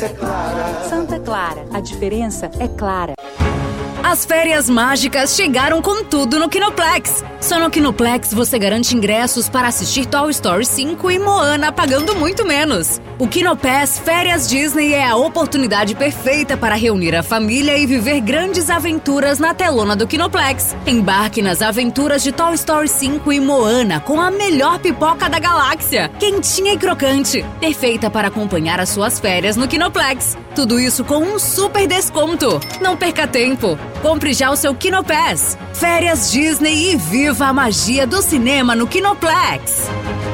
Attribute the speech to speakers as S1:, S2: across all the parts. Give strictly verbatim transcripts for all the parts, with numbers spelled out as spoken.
S1: É Clara.
S2: Santa Clara, a diferença é clara.
S3: As férias mágicas chegaram com tudo no Kinoplex. Só no Kinoplex você garante ingressos para assistir Toy Story cinco e Moana pagando muito menos. O Kinopass Férias Disney é a oportunidade perfeita para reunir a família e viver grandes aventuras na telona do Kinoplex. Embarque nas aventuras de Toy Story cinco e Moana com a melhor pipoca da galáxia, quentinha e crocante, perfeita para acompanhar as suas férias no Kinoplex. Tudo isso com um super desconto. Não perca tempo. Compre já o seu Kinopass. Férias Disney e viva a magia do cinema no Kinoplex.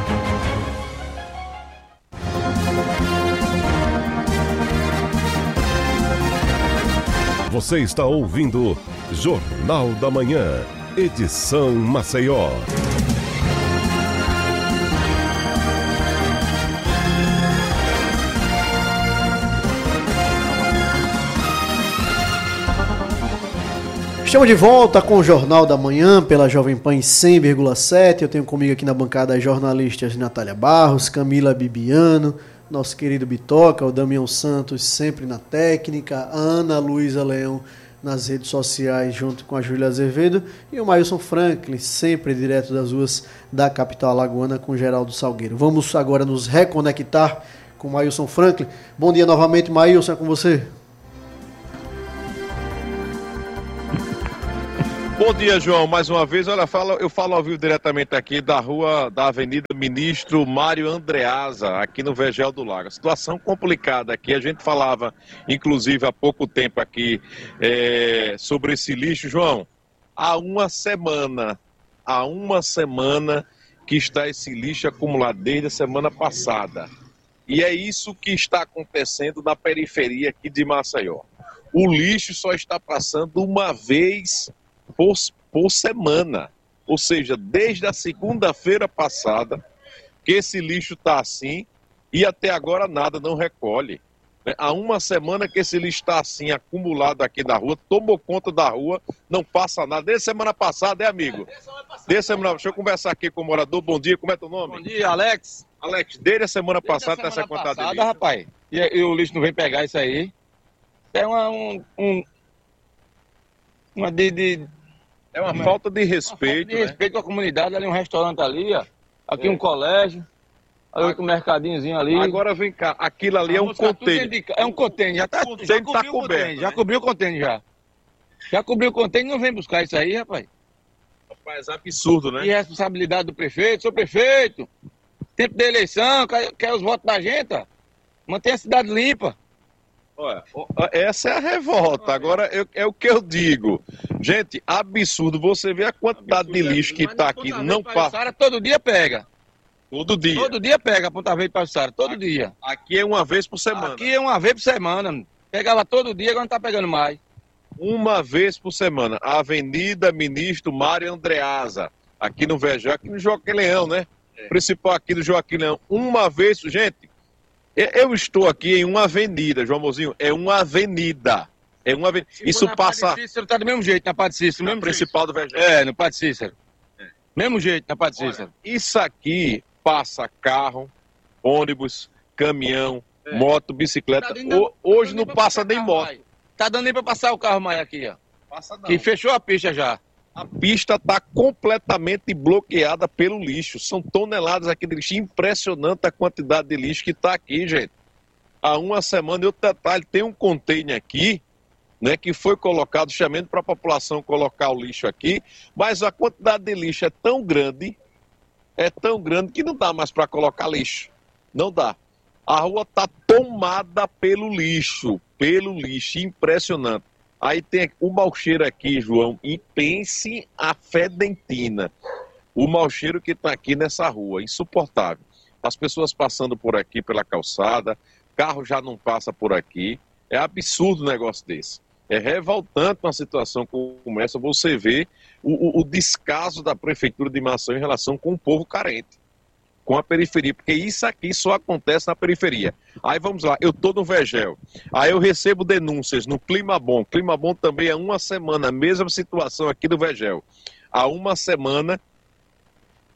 S4: Você está ouvindo Jornal da Manhã, edição Maceió.
S5: Estamos de volta com o Jornal da Manhã pela Jovem Pan em cem vírgula sete. Eu tenho comigo aqui na bancada as jornalistas Natália Barros, Camila Bibiano, nosso querido Bitoca, o Damião Santos sempre na técnica, a Ana Luísa Leão nas redes sociais junto com a Júlia Azevedo e o Mailson Franklin, sempre direto das ruas da capital alagoana com Geraldo Salgueiro. Vamos agora nos reconectar com o Mailson Franklin. Bom dia novamente, Mailson, é com você.
S6: Bom dia, João. Mais uma vez, olha, falo, eu falo ao vivo diretamente aqui da rua da Avenida Ministro Mário Andreasa, aqui no Vergel do Lago. Situação complicada aqui. A gente falava, inclusive, há pouco tempo aqui é, sobre esse lixo. João, há uma semana, há uma semana que está esse lixo acumulado desde a semana passada. E é isso que está acontecendo na periferia aqui de Maceió. O lixo só está passando uma vez Por, por semana, ou seja, desde a segunda-feira passada que esse lixo está assim e até agora nada, não recolhe. Há uma semana que esse lixo está assim, acumulado aqui na rua, tomou conta da rua, não passa nada. Desde semana passada, é amigo? Desde semana, deixa eu conversar aqui com o morador. Bom dia, como é teu nome?
S7: Bom dia, Alex.
S6: Alex, desde a semana
S7: Desde
S6: passada
S7: a semana
S6: tá essa quantidade
S7: passada,
S6: de lixo?
S7: rapaz, e, e o lixo não vem pegar isso aí. É uma, um, um, uma de... de
S6: É uma falta de respeito,
S7: de
S6: né?
S7: respeito com a comunidade, ali um restaurante ali, ó. Aqui
S6: É.
S7: um colégio, ali outro mercadinhozinho ali.
S6: Agora vem cá, aquilo ali é um container.
S7: De... É um container, já, tá,
S6: O
S7: já
S6: container
S7: cobriu
S6: tá
S7: o
S6: coberto,
S7: container,
S6: né?
S7: já cobriu o container já. Já cobriu o container, não vem buscar isso aí, rapaz.
S6: Rapaz, é absurdo, né?
S7: E a responsabilidade do prefeito, seu prefeito, tempo da eleição, quer, quer os votos da gente, ó. Mantém a cidade limpa.
S6: Olha, essa é a revolta. Agora eu, é o que eu digo. Gente, absurdo. Você vê a quantidade de lixo que está aqui. Não passa.
S7: Todo dia pega.
S6: Todo dia.
S7: Todo dia pega a Ponta Verde para Jussara, todo
S6: aqui,
S7: dia.
S6: Aqui é uma vez por semana.
S7: Aqui é uma vez por semana. Pegava todo dia, agora não tá pegando mais.
S6: Uma vez por semana. Avenida Ministro Mário Andreasa. Aqui no Vergel, aqui no Joaquim Leão, né? É. Principal aqui do Joaquim Leão. Uma vez, gente. Eu estou aqui em uma avenida, João Mozinho, é uma avenida. É uma avenida. Isso
S7: na
S6: passa.
S7: Padre Cícero tá do mesmo jeito, na Padre Cícero,
S6: Na
S7: mesmo
S6: principal
S7: jeito.
S6: do Vergel.
S7: É, no Padre Cícero. É. Mesmo jeito, na Padre
S6: Olha,
S7: Cícero.
S6: isso aqui passa carro, ônibus, caminhão, é. moto, bicicleta.
S7: Tá dando,
S6: Hoje
S7: tá
S6: não passa nem moto.
S7: Mais. Tá dando nem para passar o carro mais aqui, ó.
S6: Passa não.
S7: Que fechou a pista já.
S6: A pista está completamente bloqueada pelo lixo. São toneladas aqui de lixo. Impressionante a quantidade de lixo que está aqui, gente. Há uma semana, e outro detalhe, tem um container aqui, né, que foi colocado justamente para a população colocar o lixo aqui, mas a quantidade de lixo é tão grande, é tão grande que não dá mais para colocar lixo. Não dá. A rua está tomada pelo lixo, pelo lixo, impressionante. Aí tem o mau cheiro aqui, João, e pense a fedentina. O mau cheiro que está aqui nessa rua, insuportável. As pessoas passando por aqui pela calçada, carro já não passa por aqui. É absurdo um negócio desse. É revoltante uma situação como essa, você vê o, o, o descaso da Prefeitura de Maceió em relação com o povo carente, com a periferia, porque isso aqui só acontece na periferia. Aí vamos lá, eu estou no Vergel, aí eu recebo denúncias no Clima Bom. Clima Bom também é uma semana, a mesma situação aqui do Vergel. Há uma semana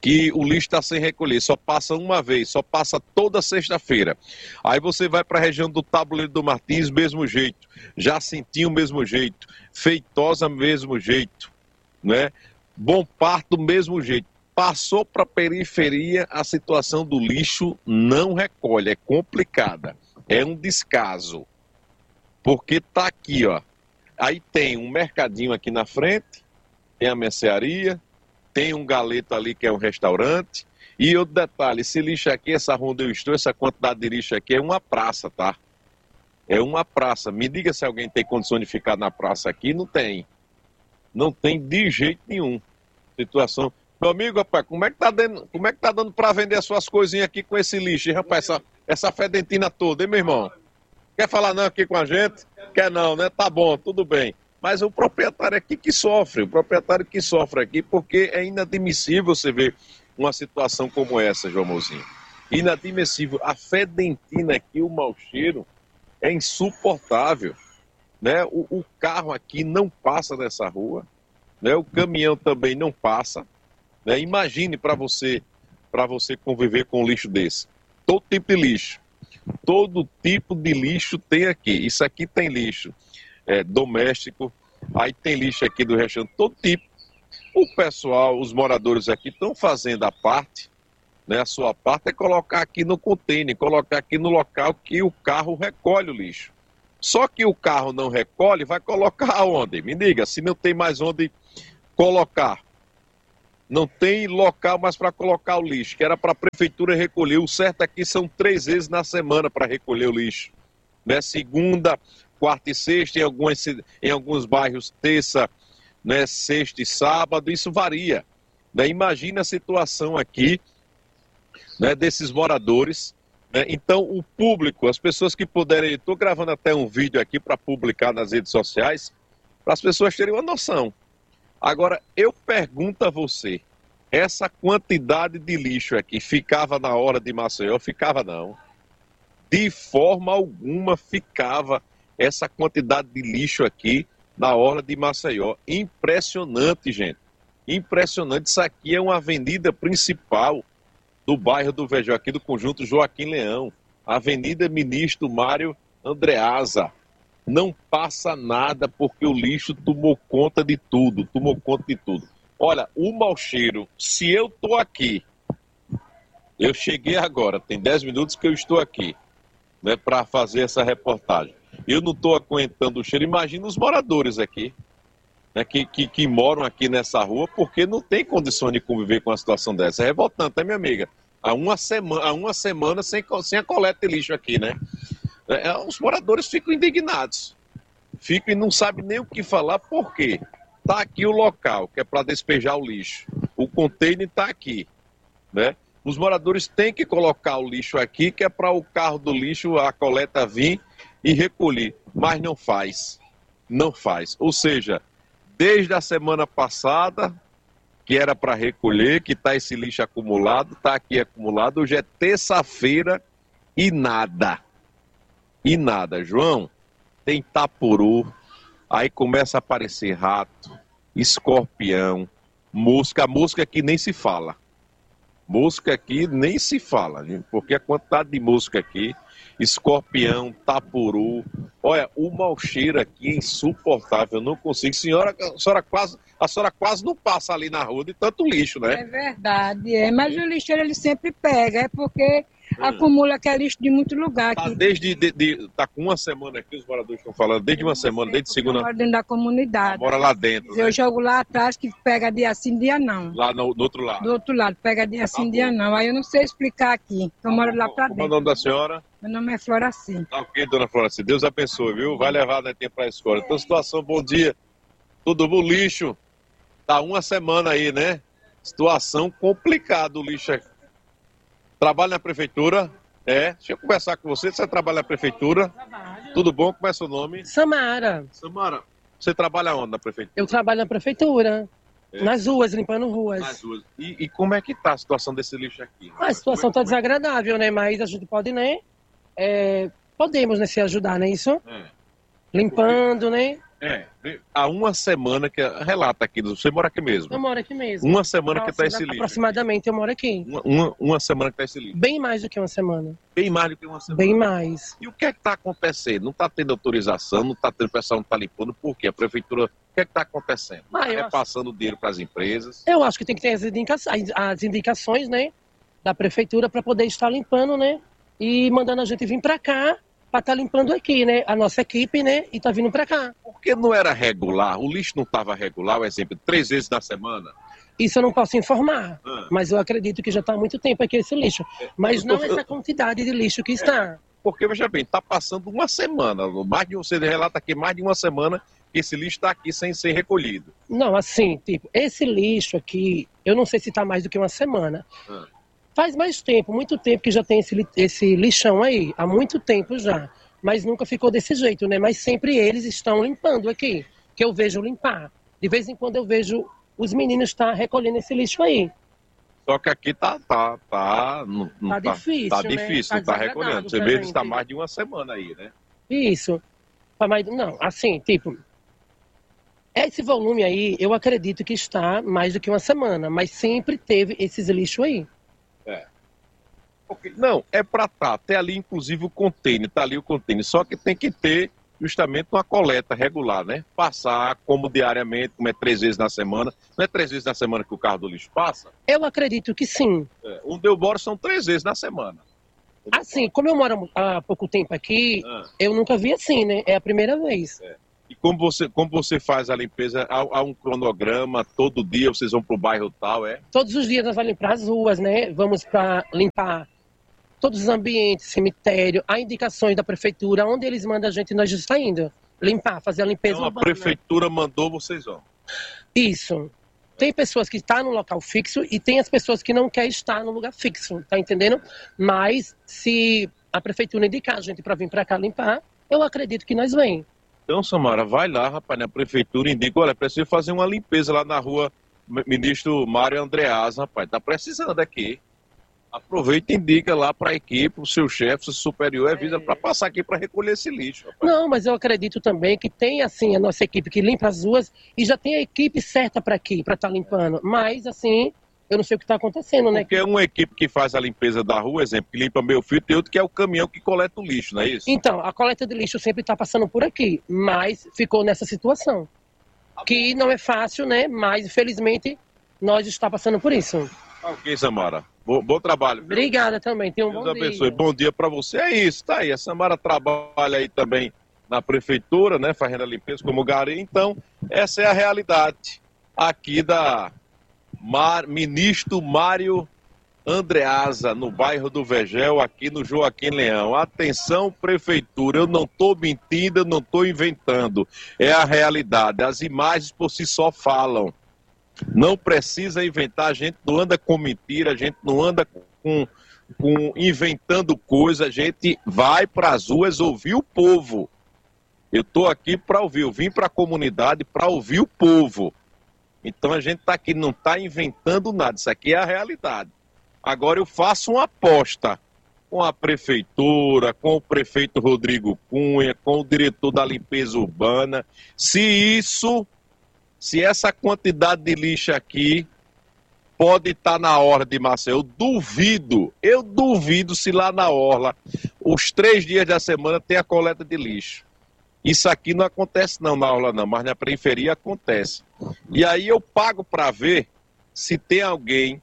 S6: que o lixo está sem recolher, só passa uma vez, só passa toda sexta-feira. Aí você vai para a região do Tabuleiro do Martins, mesmo jeito, Jacintinho, mesmo jeito, Feitosa, mesmo jeito, né? Bom Parto, mesmo jeito. Passou para a periferia, a situação do lixo não recolhe, é complicada, é um descaso, porque tá aqui, ó, aí tem um mercadinho aqui na frente, tem a mercearia, tem um galeto ali que é um restaurante. E outro detalhe, esse lixo aqui, essa rua onde eu estou, essa quantidade de lixo aqui é uma praça, tá? É uma praça. Me diga se alguém tem condição de ficar na praça aqui. Não tem. Não tem de jeito nenhum. Situação... Meu amigo, rapaz, como é que tá dando, como é que tá dando para vender as suas coisinhas aqui com esse lixo, hein, rapaz? Essa, essa fedentina toda, hein, meu irmão? Quer falar não aqui com a gente? Quer não, né? Tá bom, tudo bem. Mas o proprietário aqui que sofre, o proprietário que sofre aqui, porque é inadmissível você ver uma situação como essa, João Mozinho. Inadmissível. A fedentina aqui, o mau cheiro, é insuportável, né? O, o carro aqui não passa nessa rua, né? O caminhão também não passa, né? Imagine para você, para você conviver com um lixo desse. Todo tipo de lixo, todo tipo de lixo tem aqui. Isso aqui tem lixo É, doméstico, aí tem lixo aqui do restaurante, todo tipo. O pessoal, os moradores aqui estão fazendo a parte, né, a sua parte é colocar aqui no container, colocar aqui no local que o carro recolhe o lixo. Só que o carro não recolhe, vai colocar aonde? Me diga, se não tem mais onde colocar. Não tem local mais para colocar o lixo, que era para a prefeitura recolher. O certo aqui são três vezes na semana para recolher o lixo, né? Segunda, quarta e sexta, em, algumas, em alguns bairros terça, né, sexta e sábado, isso varia, né? Imagina a situação aqui, né, desses moradores, né? Então o público, as pessoas que puderem, estou gravando até um vídeo aqui para publicar nas redes sociais, para as pessoas terem uma noção. Agora, eu pergunto a você, essa quantidade de lixo aqui ficava na hora de Maceió? Ficava não. De forma alguma ficava essa quantidade de lixo aqui na orla de Maceió. Impressionante, gente. Impressionante. Isso aqui é uma avenida principal do bairro do Vejão, aqui do conjunto Joaquim Leão. Avenida Ministro Mário Andreasa. Não passa nada porque o lixo tomou conta de tudo. Tomou conta de tudo. Olha, o mau cheiro, se eu estou aqui, eu cheguei agora, tem dez minutos que eu estou aqui, né, para fazer essa reportagem. Eu não estou aguentando o cheiro. Imagina os moradores aqui, né, que, que, que moram aqui nessa rua, porque não tem condição de conviver com uma situação dessa. É revoltante, né, minha amiga? Há uma semana, há uma semana sem, sem a coleta de lixo aqui, né? É, os moradores ficam indignados. Ficam e não sabem nem o que falar, por quê? Está aqui o local, que é para despejar o lixo. O container está aqui, né? Os moradores têm que colocar o lixo aqui, que é para o carro do lixo, a coleta vir e recolher, mas não faz, não faz. Ou seja, desde a semana passada, que era para recolher, que está esse lixo acumulado, está aqui acumulado, hoje é terça-feira e nada, e nada. João, tem tapuru, aí começa a aparecer rato, escorpião, mosca, mosca que nem se fala. Mosca aqui nem se fala, gente, porque a quantidade de mosca aqui, escorpião, tapuru, olha, o mau cheiro aqui é insuportável, eu não consigo. Senhora, a senhora quase, a senhora quase não passa ali na rua de tanto lixo, né?
S1: É verdade, é, mas o lixeiro ele sempre pega, é porque hum. acumula aquele lixo de muito lugar.
S6: Tá,
S1: aqui.
S6: desde, de, de, tá com uma semana aqui, os moradores estão falando, desde uma semana, desde segunda...
S1: Mora dentro da comunidade.
S6: Mora lá dentro,
S1: Eu
S6: né?
S1: jogo lá atrás que pega dia sim, dia não.
S6: Lá no, do outro lado?
S1: Do outro lado, pega dia sim,
S6: Tá
S1: dia não. Aí eu não sei explicar aqui, eu moro lá pra dentro.
S6: Qual é o nome da senhora?
S1: Meu nome é Floraci.
S6: Tá ok, dona Floraci, Deus abençoe, viu? Vai levar né, tempo para a escola. Então, situação, bom dia. Tudo bom, lixo. Tá uma semana aí, né? Situação complicada o lixo aqui. Trabalha na prefeitura? É. Deixa eu conversar com você. Você trabalha na prefeitura? Trabalho. Tudo bom? Como é seu nome?
S8: Samara.
S6: Samara, você trabalha onde na prefeitura?
S8: Eu trabalho na prefeitura. É. Nas ruas, limpando ruas.
S6: Nas ruas. E, e como é que tá a situação desse lixo aqui?
S8: Ah, a situação tá desagradável, né? Mas a gente pode, né? É, podemos, né, se ajudar, né? Isso? É. Limpando,
S6: porque,
S8: né?
S6: É, há uma semana que... Relata aqui, você mora aqui mesmo?
S8: Eu moro aqui mesmo.
S6: Uma semana que está esse
S8: Próxima-
S6: lixo.
S8: Aproximadamente eu moro aqui.
S6: Uma, uma, uma semana que está esse lixo.
S8: Bem mais do que uma semana.
S6: Bem mais do que uma semana.
S8: Bem mais.
S6: E o que é que está acontecendo? Não está tendo autorização, não está tendo, o pessoal não está limpando. Por quê? A prefeitura... O que é que está acontecendo?
S8: Ah, eu
S6: é
S8: acho-
S6: passando dinheiro para as empresas.
S8: Eu acho que tem que ter as indicações, as indicações, né, da prefeitura para poder estar limpando, né, e mandando a gente vir para cá para estar limpando aqui, né, a nossa equipe, né, e tá vindo para cá.
S6: Porque não era regular, o lixo não estava regular, o exemplo, três vezes na semana.
S8: Isso eu não posso informar,
S6: Ah.
S8: mas eu acredito que já está há muito tempo aqui esse lixo. Mas
S6: eu
S8: não
S6: tô-
S8: essa quantidade de lixo que está.
S6: Porque, veja bem, está passando uma semana, mais de, você relata aqui mais de uma semana que esse lixo está aqui sem ser recolhido.
S8: Não, assim, tipo, esse lixo aqui, eu não sei se está mais do que uma semana.
S6: Ah.
S8: Faz mais tempo, muito tempo que já tem esse, li- esse lixão aí, há muito tempo já. Mas nunca ficou desse jeito, né? Mas sempre eles estão limpando aqui, que eu vejo limpar. De vez em quando eu vejo os meninos estar recolhendo esse lixo aí.
S6: Só que aqui tá, tá, tá, não, não
S8: Tá difícil,
S6: tá
S8: né?
S6: difícil,
S8: Tá
S6: não tá
S8: desagradável
S6: recolhendo. Você
S8: pra
S6: vê,
S8: gente.
S6: está mais de uma semana aí, né?
S8: Isso. Mas, não, assim, tipo, esse volume aí, eu acredito que está mais do que uma semana, mas sempre teve esses lixos aí.
S6: Porque- não, é para tá, até ali inclusive o container, tá ali o container, só que tem que ter justamente uma coleta regular, né? Passar como diariamente, como é três vezes na semana, não é três vezes na semana que o carro do lixo passa?
S8: Eu acredito que sim.
S6: É, onde eu moro são três vezes na semana.
S8: Assim, como eu moro há pouco tempo aqui,
S6: Ah.
S8: eu nunca vi assim, né? É a primeira vez.
S6: E como você, como você faz a limpeza? Há, há um cronograma, todo dia vocês vão pro bairro tal, é?
S8: Todos os dias nós vamos limpar as ruas, né? Vamos para limpar todos os ambientes, cemitério, há indicações da prefeitura, onde eles mandam a gente, nós já está indo. Limpar, fazer a limpeza
S6: Então a
S8: urbana.
S6: prefeitura mandou, vocês vão.
S8: Isso. Tem pessoas que estão no local fixo e tem as pessoas que não querem estar no lugar fixo, tá entendendo? Mas se a prefeitura indicar a gente para vir para cá limpar, eu acredito que nós vem.
S6: Então, Samara, vai lá, rapaz, na prefeitura, indica, olha, precisa fazer uma limpeza lá na rua Ministro Mário Andreas, rapaz, tá precisando aqui. Aproveita e indica lá para a equipe, o seu chefe, o seu superior, avisa para passar aqui para recolher esse lixo, rapaz.
S8: Não, mas eu acredito também que tem assim a nossa equipe que limpa as ruas e já tem a equipe certa para aqui, para estar limpando. Mas assim, eu não sei o que está acontecendo, né?
S6: Porque é uma equipe que faz a limpeza da rua, exemplo, que limpa meio fio, tem outro que é o caminhão que coleta o lixo, não é isso?
S8: Então, a coleta de lixo sempre está passando por aqui, mas ficou nessa situação. Que não é fácil, né? Mas infelizmente nós está passando por isso.
S6: Ok, Samara. Bom, bom trabalho. Viu?
S8: Obrigada também. Tenha um
S6: Deus
S8: bom
S6: abençoe.
S8: dia.
S6: Bom dia para você. É isso, tá aí. A Samara trabalha aí também na prefeitura, né? Fazendo a limpeza como gari. Então, essa é a realidade aqui da Mar... Ministro Mário Andreasa, no bairro do Vegel, aqui no Joaquim Leão. Atenção, prefeitura, eu não estou mentindo, eu não estou inventando. É a realidade. As imagens por si só falam. Não precisa inventar, a gente não anda com mentira, a gente não anda com, com inventando coisa, a gente vai para as ruas ouvir o povo. Eu estou aqui para ouvir, eu vim para a comunidade para ouvir o povo. Então a gente está aqui, não está inventando nada, isso aqui é a realidade. Agora eu faço uma aposta com a prefeitura, com o prefeito Rodrigo Cunha, com o diretor da limpeza urbana, se isso... Se essa quantidade de lixo aqui pode estar na orla de Maceió, eu duvido, eu duvido se lá na orla, os três dias da semana tem a coleta de lixo. Isso aqui não acontece não na orla não, mas na periferia acontece. E aí eu pago para ver se tem alguém,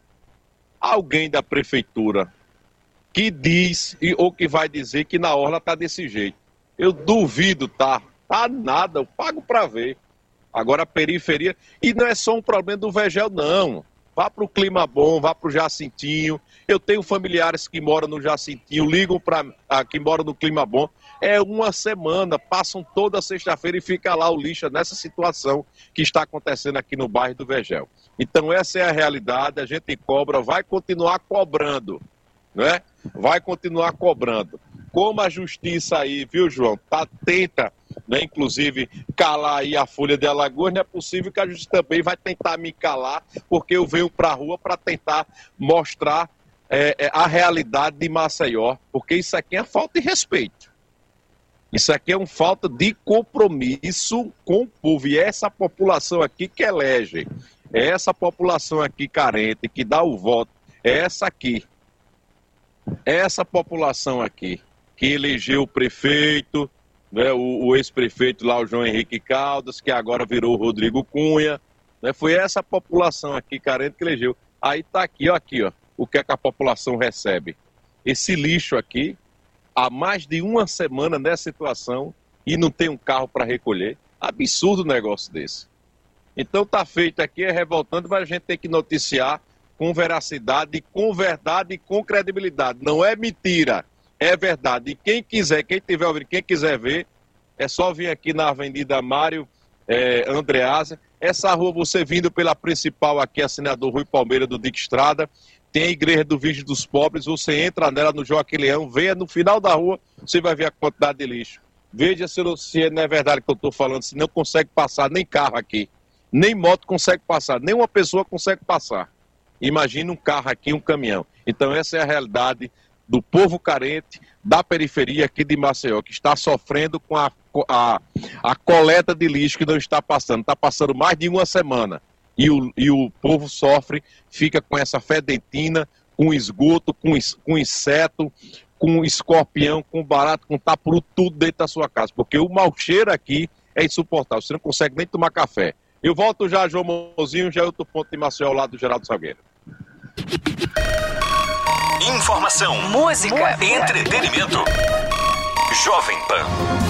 S6: alguém da prefeitura, que diz ou que vai dizer que na orla tá desse jeito. Eu duvido, tá? Tá nada, eu pago para ver. Agora a periferia, e não é só um problema do Vegel não, vá para o Clima Bom, vá para o Jacintinho, eu tenho familiares que moram no Jacintinho, ligam para ah, que moram no Clima Bom, é uma semana, passam toda sexta-feira e fica lá o lixo nessa situação que está acontecendo aqui no bairro do Vegel. Então essa é a realidade, a gente cobra, vai continuar cobrando, né? Vai continuar cobrando. Como a justiça aí, viu, João, tá atenta, né, inclusive calar aí a Folha de Alagoas, não é possível que a justiça também vai tentar me calar, porque eu venho para a rua para tentar mostrar é, é, a realidade de Maceió, porque isso aqui é falta de respeito. Isso aqui é uma falta de compromisso com o povo. E é essa população aqui que elege. É essa população aqui carente, que dá o voto. É essa aqui. É essa população aqui que elegeu o prefeito, né, o, o ex-prefeito lá, o João Henrique Caldas, que agora virou o Rodrigo Cunha. Né, foi essa população aqui carente que elegeu. Aí tá aqui, ó, aqui, ó, o que é que a população recebe. Esse lixo aqui, há mais de uma semana nessa situação, e não tem um carro para recolher. Absurdo um negócio desse. Então tá feito aqui, é revoltante, mas a gente tem que noticiar com veracidade, com verdade e com credibilidade. Não é mentira, é verdade. E quem quiser, quem tiver ouvindo, quem quiser ver, é só vir aqui na Avenida Mário é, Andreasa. Essa rua, você vindo pela principal aqui, a Senador Rui Palmeira do Dique Estrada, tem a Igreja do Virgem dos Pobres, você entra nela no Joaquim Leão, venha no final da rua, você vai ver a quantidade de lixo. Veja se, se não é verdade que eu estou falando, se não consegue passar nem carro aqui, nem moto consegue passar, nem uma pessoa consegue passar. Imagina um carro aqui, um caminhão. Então essa é a realidade do povo carente da periferia aqui de Maceió, que está sofrendo com a, a, a coleta de lixo que não está passando. Está passando mais de uma semana. E o, e o povo sofre, fica com essa fedentina, com esgoto, com, com inseto, com escorpião, com barato, com tapuru, tudo dentro da sua casa. Porque o mau cheiro aqui é insuportável. Você não consegue nem tomar café. Eu volto já, João Mozinho, já é outro ponto de Maceió, ao lado do Geraldo Salgueiro.
S9: Informação, música, entretenimento. Jovem Pan.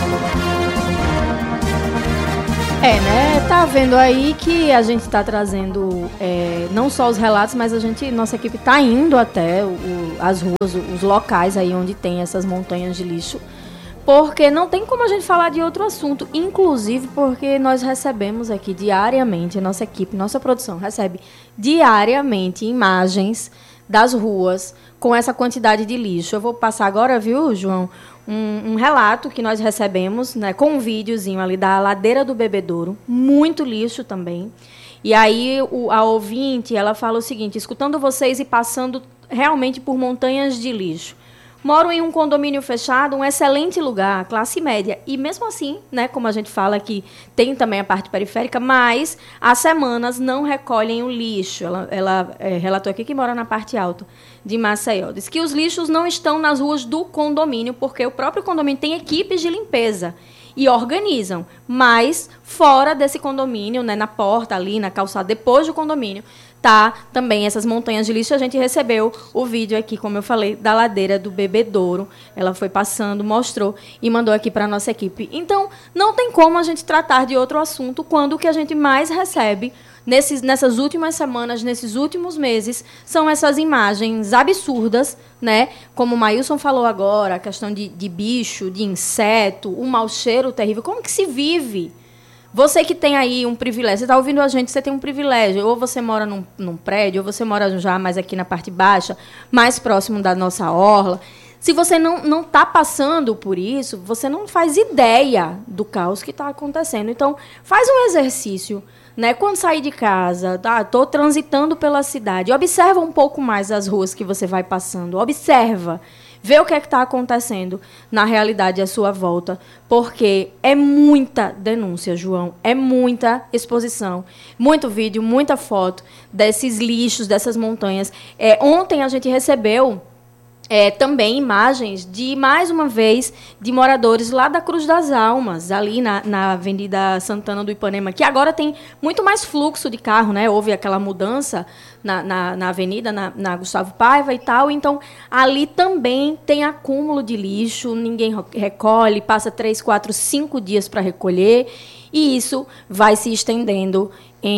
S10: É, né? Tá vendo aí que a gente tá trazendo é, não só os relatos, mas a gente, nossa equipe tá indo até o, as ruas, os locais aí onde tem essas montanhas de lixo, porque não tem como a gente falar de outro assunto, inclusive porque nós recebemos aqui diariamente, a nossa equipe, nossa produção recebe diariamente imagens das ruas com essa quantidade de lixo. Eu vou passar agora, viu, João, um, um relato que nós recebemos, né, com um videozinho ali da ladeira do Bebedouro, muito lixo também. E aí o, a ouvinte, ela fala o seguinte: escutando vocês e passando realmente por montanhas de lixo. Moro em um condomínio fechado, um excelente lugar, classe média. E mesmo assim, né, como a gente fala que tem também a parte periférica, mas há semanas não recolhem o lixo. Ela, ela é, relatou aqui que mora na parte alta de Maceió. Diz que os lixos não estão nas ruas do condomínio, porque o próprio condomínio tem equipes de limpeza e organizam. Mas fora desse condomínio, né, na porta ali, na calçada, depois do condomínio, tá também essas montanhas de lixo. A gente recebeu o vídeo aqui, como eu falei, da ladeira do Bebedouro. Ela foi passando, mostrou e mandou aqui para a nossa equipe. Então, não tem como a gente tratar de outro assunto quando o que a gente mais recebe nesses, nessas últimas semanas, nesses últimos meses, são essas imagens absurdas, né? Como o Maílson falou agora, a questão de, de bicho, de inseto, o mau cheiro terrível. Como que se vive? Você que tem aí um privilégio, você está ouvindo a gente, você tem um privilégio, ou você mora num, num prédio, ou você mora já mais aqui na parte baixa, mais próximo da nossa orla. Se você não está passando por isso, você não faz ideia do caos que está acontecendo. Então, faz um exercício, né? Quando sair de casa, tá? Estou transitando pela cidade, observa um pouco mais as ruas que você vai passando, observa. Vê o que é que está acontecendo na realidade à sua volta, porque é muita denúncia, João, é muita exposição, muito vídeo, muita foto desses lixos, dessas montanhas. É, ontem a gente recebeu é, também imagens de, mais uma vez, de moradores lá da Cruz das Almas, ali na, na Avenida Santana do Ipanema, que agora tem muito mais fluxo de carro, né? Houve aquela mudança na, na, na avenida, na, na Gustavo Paiva e tal. Então, ali também tem acúmulo de lixo, ninguém recolhe, passa três, quatro, cinco dias para recolher, e isso vai se estendendo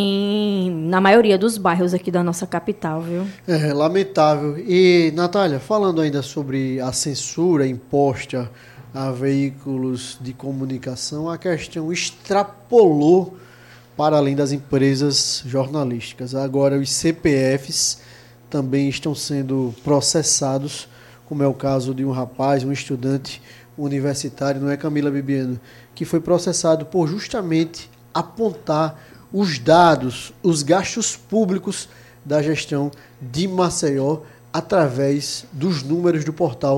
S10: em, na maioria dos bairros aqui da nossa capital, viu?
S5: É, lamentável. E, Natália, falando ainda sobre a censura imposta a veículos de comunicação, a questão extrapolou para além das empresas jornalísticas. Agora, os C P Fs também estão sendo processados, como é o caso de um rapaz, um estudante universitário, não é, Camila Bibiano, que foi processado por justamente apontar os dados, os gastos públicos da gestão de Maceió através dos números do portal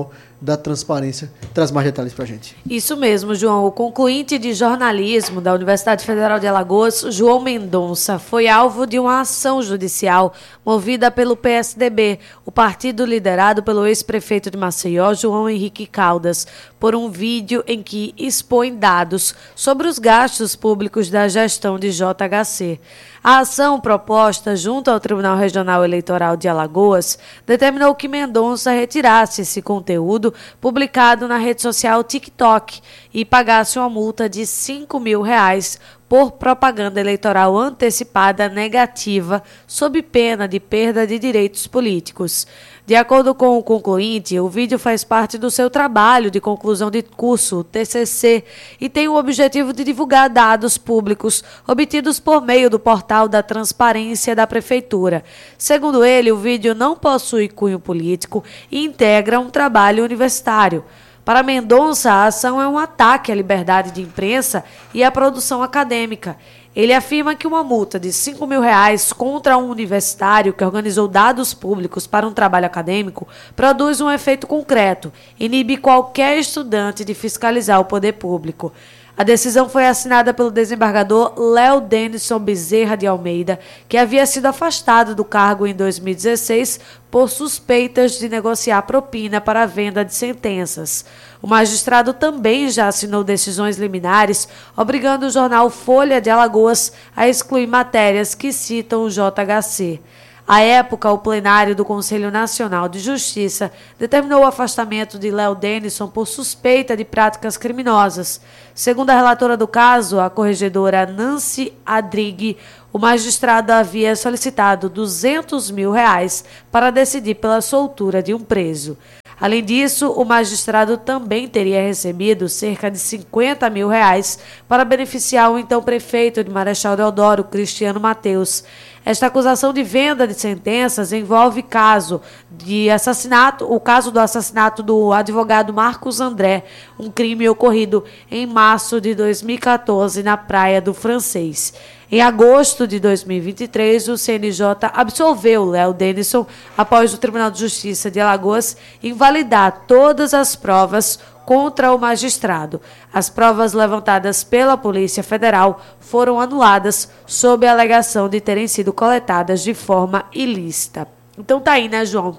S5: da transparência. Traz mais detalhes para a gente.
S11: Isso mesmo, João. O concluinte de jornalismo da Universidade Federal de Alagoas, João Mendonça, foi alvo de uma ação judicial movida pelo P S D B, o partido liderado pelo ex-prefeito de Maceió, João Henrique Caldas, por um vídeo em que expõe dados sobre os gastos públicos da gestão de J H C. A ação proposta junto ao Tribunal Regional Eleitoral de Alagoas determinou que Mendonça retirasse esse conteúdo publicado na rede social TikTok e pagasse uma multa de cinco mil reais por propaganda eleitoral antecipada negativa, sob pena de perda de direitos políticos. De acordo com o concluinte, o vídeo faz parte do seu trabalho de conclusão de curso, T C C, e tem o objetivo de divulgar dados públicos obtidos por meio do portal da Transparência da Prefeitura. Segundo ele, o vídeo não possui cunho político e integra um trabalho universitário. Para Mendonça, a ação é um ataque à liberdade de imprensa e à produção acadêmica. Ele afirma que uma multa de cinco mil reais contra um universitário que organizou dados públicos para um trabalho acadêmico produz um efeito concreto, inibe qualquer estudante de fiscalizar o poder público. A decisão foi assinada pelo desembargador Léo Denison Bezerra de Almeida, que havia sido afastado do cargo em dois mil e dezesseis por suspeitas de negociar propina para a venda de sentenças. O magistrado também já assinou decisões liminares, obrigando o jornal Folha de Alagoas a excluir matérias que citam o J H C. À época, o plenário do Conselho Nacional de Justiça determinou o afastamento de Léo Denison por suspeita de práticas criminosas. Segundo a relatora do caso, a corregedora Nancy Adrigue, o magistrado havia solicitado duzentos mil reais para decidir pela soltura de um preso. Além disso, o magistrado também teria recebido cerca de cinquenta mil reais para beneficiar o então prefeito de Marechal Deodoro, Cristiano Mateus. Esta acusação de venda de sentenças envolve caso de assassinato, o caso do assassinato do advogado Marcos André, um crime ocorrido em março de dois mil e quatorze na Praia do Francês. Em agosto de dois mil e vinte e três, o C N J absolveu Léo Denison após o Tribunal de Justiça de Alagoas invalidar todas as provas contra o magistrado. As provas levantadas pela Polícia Federal foram anuladas sob a alegação de terem sido coletadas de forma ilícita. Então tá aí, né, João?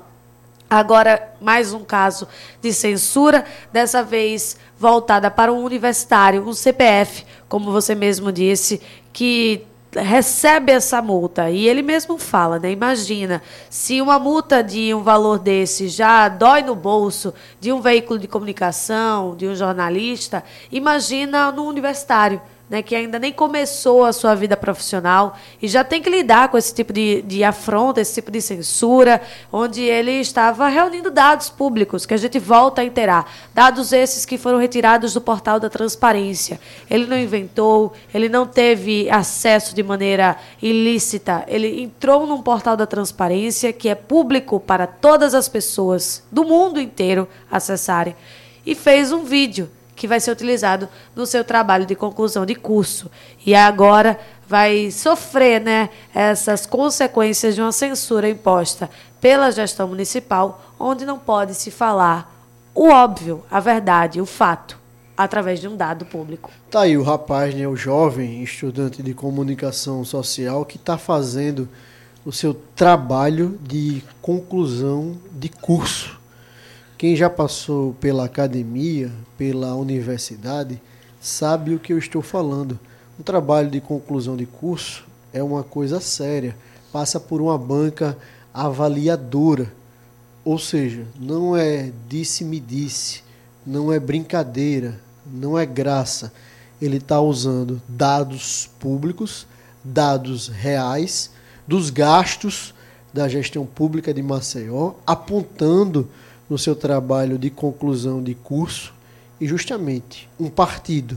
S11: Agora, mais um caso de censura, dessa vez voltada para um universitário, um C P F, como você mesmo disse, que recebe essa multa. E ele mesmo fala, né? Imagina, se uma multa de um valor desse já dói no bolso de um veículo de comunicação, de um jornalista, imagina no universitário, né, que ainda nem começou a sua vida profissional e já tem que lidar com esse tipo de, de afronta, esse tipo de censura, onde ele estava reunindo dados públicos, que a gente volta a inteirar. Dados esses que foram retirados do portal da Transparência. Ele não inventou, ele não teve acesso de maneira ilícita. Ele entrou num portal da Transparência, que é público para todas as pessoas do mundo inteiro acessarem, e fez um vídeo que vai ser utilizado no seu trabalho de conclusão de curso. E agora vai sofrer, né, essas consequências de uma censura imposta pela gestão municipal, onde não pode se falar o óbvio, a verdade, o fato, através de um dado público. Tá
S5: aí o rapaz, né, o jovem estudante de comunicação social que está fazendo o seu trabalho de conclusão de curso. Quem já passou pela academia, pela universidade, sabe o que eu estou falando. Um trabalho de conclusão de curso é uma coisa séria, passa por uma banca avaliadora, ou seja, não é disse-me-disse, não é brincadeira, não é graça. Ele está usando dados públicos, dados reais, dos gastos da gestão pública de Maceió, apontando no seu trabalho de conclusão de curso, e justamente um partido,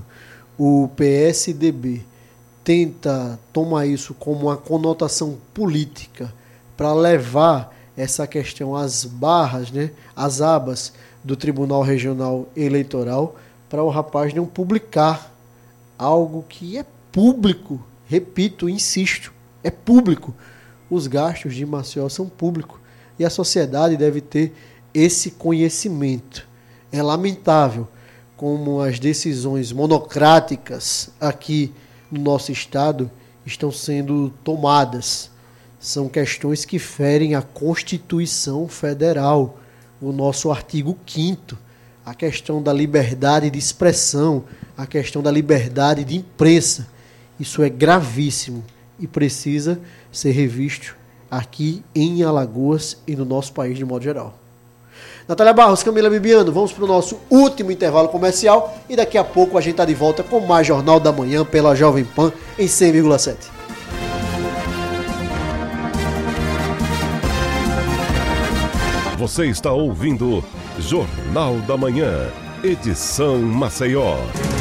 S5: o P S D B, tenta tomar isso como uma conotação política para levar essa questão às barras, né, às abas do Tribunal Regional Eleitoral, para o rapaz não publicar algo que é público, repito, insisto, é público. Os gastos de Maceió são públicos e a sociedade deve ter esse conhecimento. É lamentável como as decisões monocráticas aqui no nosso estado estão sendo tomadas. São questões que ferem a Constituição Federal, o nosso artigo quinto, a questão da liberdade de expressão, a questão da liberdade de imprensa. Isso é gravíssimo e precisa ser revisto aqui em Alagoas e no nosso país de modo geral. Natália Barros, Camila Bibiano, vamos para o nosso último intervalo comercial e daqui a pouco a gente está de volta com mais Jornal da Manhã pela Jovem Pan em cem vírgula sete.
S4: Você está ouvindo Jornal da Manhã, edição Maceió.